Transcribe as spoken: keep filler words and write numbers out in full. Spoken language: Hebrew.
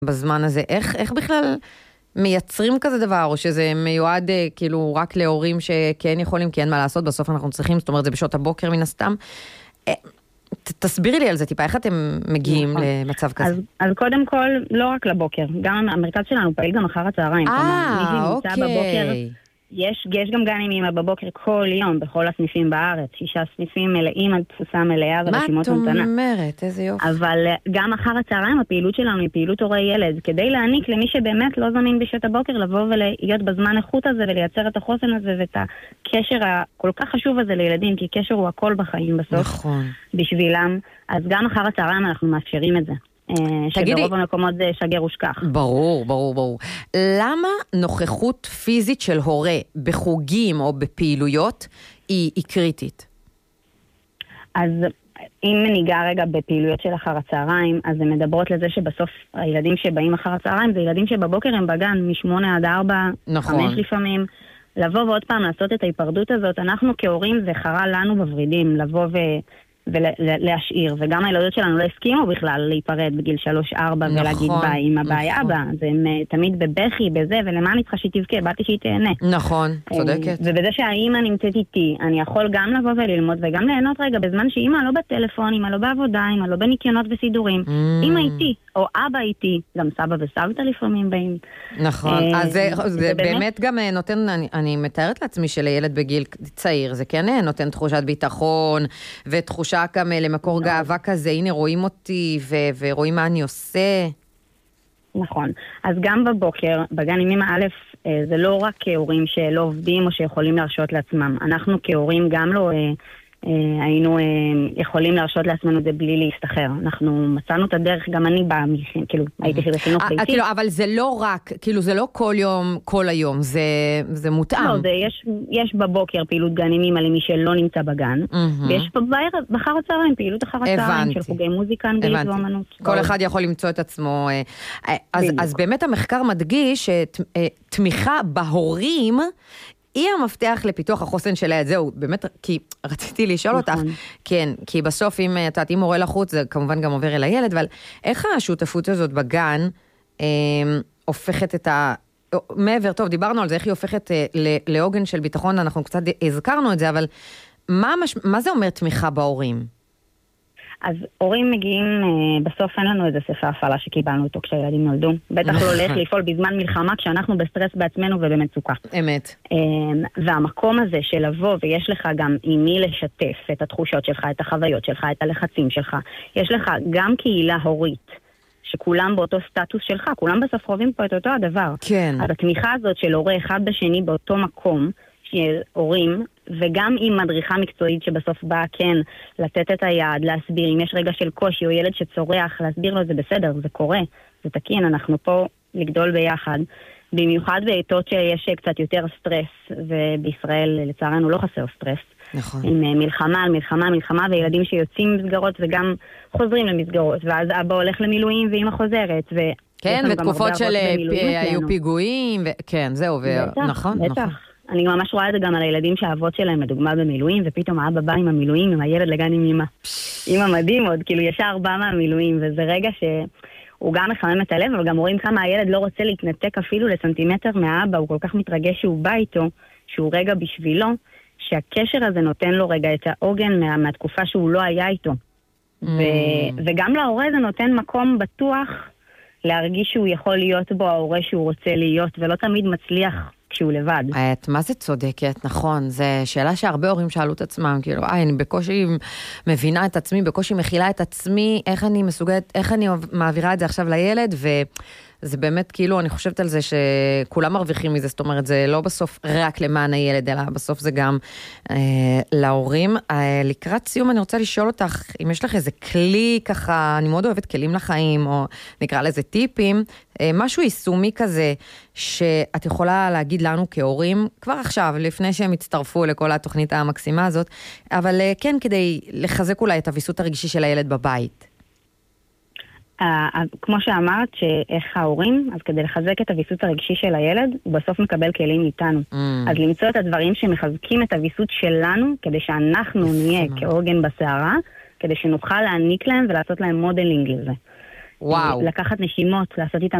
בזמן הזה. איך, איך בכלל מייצרים כזה דבר, או שזה מיועד כאילו רק להורים שכן יכולים, כי אין מה לעשות, בסוף אנחנו צריכים, זאת אומרת, זה בשעות הבוקר מן הסתם. תסבירי לי על זה טיפה, איך אתם מגיעים למצב כזה? אז, אז קודם כל, לא רק לבוקר, גם המרכז שלנו פעיל גם אחר הצהריים. אה, אוקיי. בבוקר, יש, יש גם גן אימא בבוקר כל יום, בכל הסניפים בארץ, שישה סניפים מלאים עד תפוסה מלאה ורשימות המתנה. מה את אומרת? איזה יופי. אבל גם אחר הצהריים הפעילות שלנו היא פעילות הורי ילד, כדי להעניק למי שבאמת לא זמין בשעות הבוקר, לבוא ולהיות בזמן איכות הזה ולייצר את החוסן הזה ואת הקשר הכל כך חשוב הזה לילדים, כי קשר הוא הכל בחיים בסוף. נכון. בשבילם, אז גם אחר הצהריים אנחנו מאפשרים את זה. שברוב המקומות זה שגר ושכח. ברור, ברור, ברור. למה נוכחות פיזית של הורה בחוגים או בפעילויות היא, היא קריטית? אז אם ניגע רגע בפעילויות של אחר הצהריים, אז הן מדברות לזה שבסוף הילדים שבאים אחר הצהריים זה ילדים שבבוקר הם בגן משמונה עד ארבע, נכון. חמש לפעמים. לבוא ועוד פעם לעשות את ההיפרדות הזאת, אנחנו כהורים זה חרה לנו בוורידים, לבוא ו... ולהשאיר, וגם הילדות שלנו לא הסכימו בכלל להיפרד בגיל שלוש ארבע נכון, ולהגיד בה עם הבעיה נכון. אבא, זה תמיד בבכי בזה, ולמה אני צריכה שהיא תבכה, באתי שהיא תהנה. נכון, צודקת. ובזה שהאימא נמצאת איתי, אני יכול גם לבוא וללמוד וגם ליהנות רגע, בזמן שאימא לא בטלפון, אימא לא בעבודה, אימא לא בניקיונות וסידורים, mm. אימא איתי, או אבא איתי, גם סבא וסבתא לפעמים באים. נכון, אז זה, זה באמת, באמת גם נותן, אני, אני מתארת לעצמי שלילד בגיל צעיר, זה כן נותן תחושת ביטחון, ותחושה גם למקור גאווה כזה, הנה רואים אותי ו- ורואים מה אני עושה. נכון. אז גם בבוקר, בגן עם אמא א', זה לא רק כהורים שלא עובדים או שיכולים להרשות לעצמם. אנחנו כהורים גם לא היינו יכולים להרשות לעצמנו את זה בלי להסתחרר. אנחנו מצאנו את הדרך, גם אני באה, כאילו, הייתי שזה חינוך ביתי. כאילו, אבל זה לא רק, כאילו, זה לא כל יום, כל היום, זה, זה מותאם. לא, זה, יש, יש בבוקר פעילות גן עם אמא למי שלא נמצא בגן, ויש בערב, בחר הצהריים, פעילות אחר הצהריים של חוגי מוזיקה, אנגלית ואומנות. כל אחד יכול למצוא את עצמו. אז, אז באמת המחקר מדגיש שתמיכה בהורים, היא המפתח לפיתוח החוסן של הילד, זהו, באמת, כי רציתי לשאול אותך, כן, כי בסוף אם אתה אם מורה לחוץ, זה כמובן גם עובר אל הילד, אבל איך השותפות הזאת בגן אה, הופכת את ה... מעבר, טוב, דיברנו על זה, איך היא הופכת אה, לעוגן של ביטחון, אנחנו קצת הזכרנו את זה, אבל מה, מה זה אומר תמיכה בהורים? אז הורים מגיעים, בסוף אין לנו איזה ספר הפעלה שקיבלנו אותו כשהילדים נולדו. בטח לא הולך לפעול בזמן מלחמה כשאנחנו בסטרס בעצמנו ובמצוקה. אמת. והמקום הזה של לבוא ויש לך גם עם מי לשתף את התחושות שלך, את החוויות שלך, את הלחצים שלך. יש לך גם קהילה הורית, שכולם באותו סטטוס שלך, כולם בסוף חווים פה את אותו הדבר. כן. אז התמיכה הזאת של הורה אחד בשני באותו מקום, הורים, וגם עם מדריכה מקצועית שבסוף באה כן לתת את היד, להסביר אם יש רגע של קושי או ילד שצורח, להסביר לו זה בסדר, זה קורה, זה תקין, אנחנו פה לגדול ביחד, במיוחד בעיתות שיש קצת יותר סטרס, ובישראל לצערנו לא חסר סטרס, נכון. עם מלחמה על מלחמה, מלחמה וילדים שיוצאים ממסגרות וגם חוזרים למסגרות, ואז אבא הולך למילואים ואמא חוזרת, ו... כן, ותקופות של היו פיגועים, כן, זהו, נכון, נכון. אני ממש רואה את זה גם על הילדים שהאבות שלהם לדוגמה במילואים, ופתאום האבא בא עם המילואים, עם הילד לגן עם אמא. אמא מדהים עוד, כאילו ישר בא מהמילואים, וזה רגע שהוא גם מחמם את הלב, אבל גם רואים כמה הילד לא רוצה להתנתק אפילו לסנטימטר מהאבא, הוא כל כך מתרגש שהוא בא איתו, שהוא רגע בשבילו, שהקשר הזה נותן לו רגע את העוגן מה, מהתקופה שהוא לא היה איתו. Mm. ו, וגם להורה זה נותן מקום בטוח להרגיש שהוא יכול להיות בו ההורה שהוא רוצה להיות, ולא תמיד מצליח כשהוא לבד. את מה זה צודקת, נכון, זו שאלה שהרבה הורים שאלו את עצמם, כאילו, איי, אני בקושי מבינה את עצמי, בקושי מכילה את עצמי, איך אני מסוגלת, איך אני מעבירה את זה עכשיו לילד, וזה באמת כאילו, אני חושבת על זה שכולם מרוויחים מזה, זאת אומרת, זה לא בסוף רק למען הילד, אלא בסוף זה גם אה, להורים. אה, לקראת סיום אני רוצה לשאול אותך, אם יש לך איזה כלי ככה, אני מאוד אוהבת כלים לחיים, או נקרא לזה טיפים, אה, משהו יישומי כזה, שאת יכולה להגיד לנו כהורים, כבר עכשיו, לפני שהם הצטרפו לכל התוכנית המקסימה הזאת, אבל uh, כן, כדי לחזק אולי את הוויסות הרגשי של הילד בבית. Uh, כמו שאמרת, שאיך ההורים, אז כדי לחזק את הוויסות הרגשי של הילד, הוא בסוף מקבל כלים איתנו. Mm. אז למצוא את הדברים שמחזקים את הוויסות שלנו, כדי שאנחנו נהיה כעוגן בסערה, כדי שנוכל להעניק להם ולעשות להם מודלינג לזה. וואו. לקחת נשימות, לעשות איתם